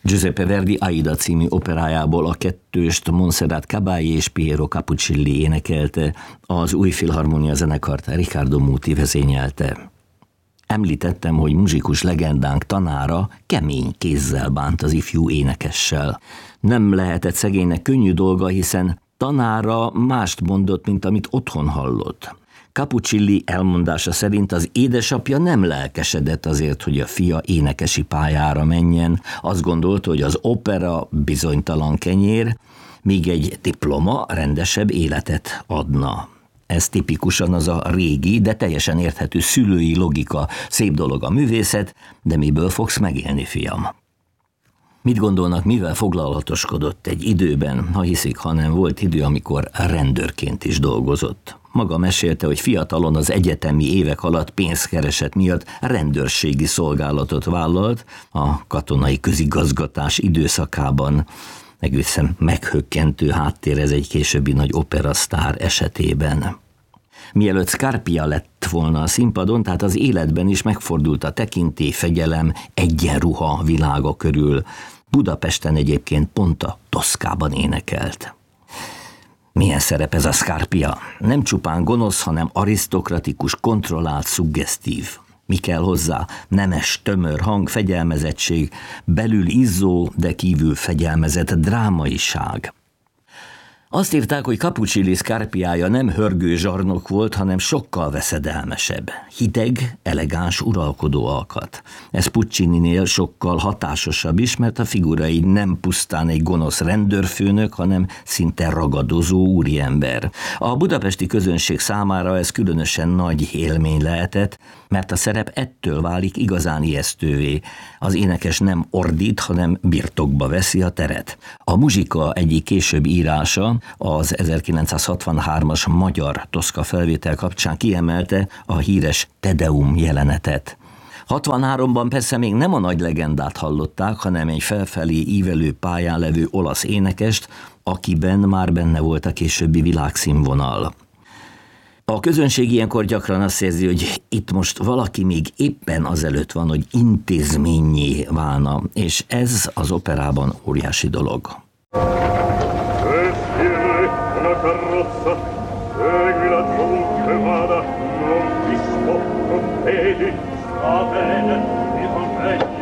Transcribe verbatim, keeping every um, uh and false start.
Giuseppe Verdi Aida című operájából a kettőst Montserrat Caballé és Piero Capuccilli énekelte, az új filharmónia zenekart Riccardo Muti vezényelte. Említettem, hogy muzsikus legendánk tanára kemény kézzel bánt az ifjú énekessel. Nem lehetett szegénynek könnyű dolga, hiszen tanára mást mondott, mint amit otthon hallott. Capuccilli elmondása szerint az édesapja nem lelkesedett azért, hogy a fia énekesi pályára menjen. Azt gondolta, hogy az opera bizonytalan kenyér, míg egy diploma rendesebb életet adna. Ez tipikusan az a régi, de teljesen érthető szülői logika. Szép dolog a művészet, de miből fogsz megélni, fiam? Mit gondolnak, mivel foglalatoskodott egy időben, ha hiszik, ha nem, volt idő, amikor rendőrként is dolgozott. Maga mesélte, hogy fiatalon az egyetemi évek alatt pénzkereset miatt rendőrségi szolgálatot vállalt a katonai közigazgatás időszakában. Egészen meghökkentő háttér ez egy későbbi nagy operasztár esetében. Mielőtt Scarpia lett volna a színpadon, tehát az életben is megfordult a tekintély, fegyelem, egyenruha világa körül. Budapesten egyébként pont a Toszkában énekelt. Milyen szerep ez a Scarpia? Nem csupán gonosz, hanem arisztokratikus, kontrollált, szuggesztív. Mi kell hozzá? Nemes, tömör hang, fegyelmezettség, belül izzó, de kívül fegyelmezett drámaiság. Azt írták, hogy Capuccilli Scarpiája nem hörgő zsarnok volt, hanem sokkal veszedelmesebb. Hideg, elegáns, uralkodó alkat. Ez Puccininél sokkal hatásosabb is, mert a figurai nem pusztán egy gonosz rendőrfőnök, hanem szinte ragadozó úriember. A budapesti közönség számára ez különösen nagy élmény lehetett, mert a szerep ettől válik igazán ijesztővé. Az énekes nem ordít, hanem birtokba veszi a teret. A muzsika egyik később írása, az ezerkilencszázhatvanhármas magyar Toszka felvétel kapcsán kiemelte a híres Te Deum jelenetet. hatvanháromban persze még nem a nagy legendát hallották, hanem egy felfelé ívelő pályán levő olasz énekest, akiben már benne volt a későbbi világszínvonal. A közönség ilyenkor gyakran azt érzi, hogy itt most valaki még éppen azelőtt van, hogy intézménnyé válna, és ez az operában óriási dolog. Carrozza, segui la giunta vada, non visto, non vedi, sta bene, mi convegni.